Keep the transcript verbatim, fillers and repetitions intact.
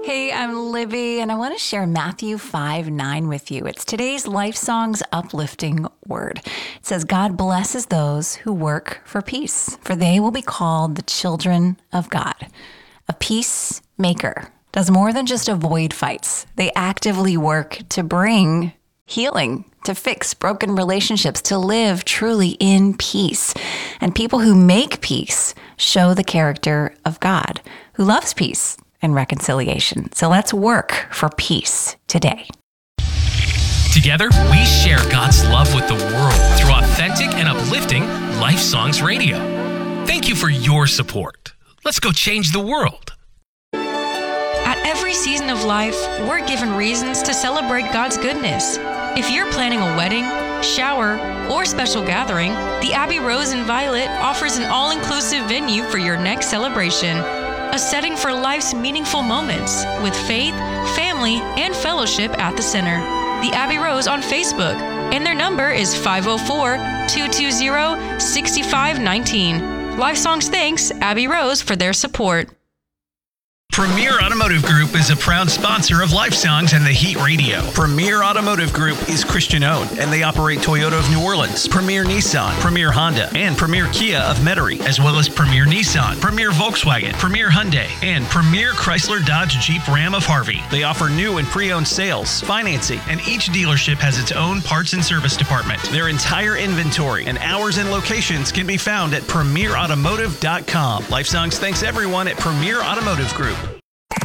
Hey, I'm Libby, and I want to share Matthew five nine with you. It's today's Life Song's uplifting word. It says, God blesses those who work for peace, for they will be called the children of God. A peacemaker does more than just avoid fights. They actively work to bring healing, to fix broken relationships, to live truly in peace. And people who make peace show the character of God, who loves peace and reconciliation. So let's work for peace today. Together, we share God's love with the world through authentic and uplifting Life Songs Radio. Thank you for your support. Let's go change the world. At every season of life, we're given reasons to celebrate God's goodness. If you're planning a wedding, shower, or special gathering, the Abbey Rose in Violet offers an all-inclusive venue for your next celebration. A setting for life's meaningful moments with faith, family, and fellowship at the center. The Abbey Rose on Facebook, and their number is five oh four, two two zero, six five one nine. Life Songs thanks Abbey Rose for their support. Premier Automotive Group is a proud sponsor of Life Songs and The Heat Radio. Premier Automotive Group is Christian-owned, and they operate Toyota of New Orleans, Premier Nissan, Premier Honda, and Premier Kia of Metairie, as well as Premier Nissan, Premier Volkswagen, Premier Hyundai, and Premier Chrysler Dodge Jeep Ram of Harvey. They offer new and pre-owned sales, financing, and each dealership has its own parts and service department. Their entire inventory and hours and locations can be found at premier automotive dot com. Life Songs thanks everyone at Premier Automotive Group.